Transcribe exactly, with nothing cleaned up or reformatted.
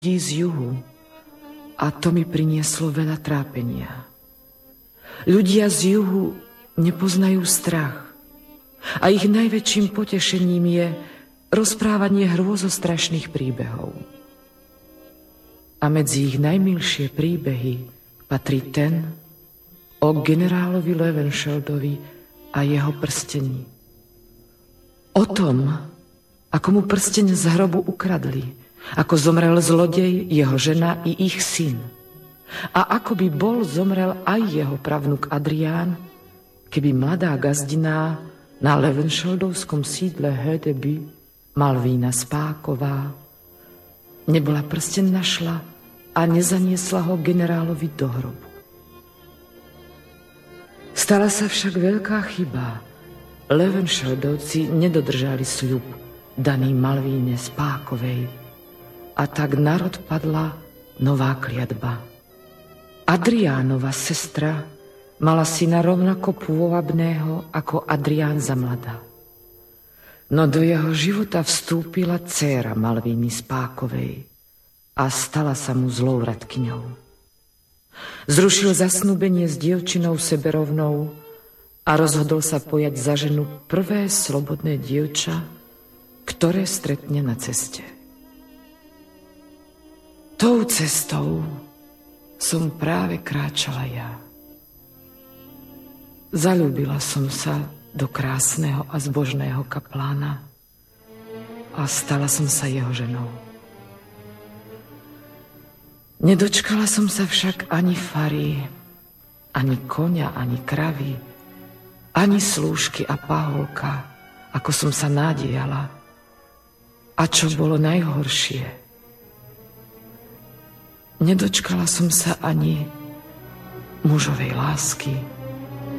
z juhu a to mi prinieslo veľa trápenia. Ľudia z juhu nepoznajú strach a ich najväčším potešením je rozprávanie hrôzostrašných príbehov. A medzi ich najmilšie príbehy patrí ten o generálovi Levenschildovi a jeho prstení. O tom, ako mu prsteň z hrobu ukradli, ako zomrel zlodej, jeho žena i ich syn. A ako by bol zomrel aj jeho pravnuk Adrián, keby mladá gazdiná na Levenschildovskom sídle Hödeby Malvína Spáková nebola prsteň našla a nezaniesla ho generálovi do hrobu. Stala sa však veľká chyba. Levenschildovci nedodržali sľub daný Malvíne Spákovej, a tak národ padla nová kliatba. Adriánova sestra mala syna rovnako pôvabného ako Adrián za mladá. No do jeho života vstúpila dcéra Malvíny Spákovej a stala sa mu zlouradkyňou. Zrušil zasnúbenie s dievčinou seberovnou a rozhodol sa pojať za ženu prvé slobodné dievča, ktoré stretne na ceste. Tou cestou som práve kráčala ja. Zaľúbila som sa do krásneho a zbožného kaplána a stala som sa jeho ženou. Nedočkala som sa však ani fary, ani koňa, ani kravy, ani slúžky a paholka, ako som sa nádejala. A čo bolo najhoršie, nedočkala som sa ani mužovej lásky,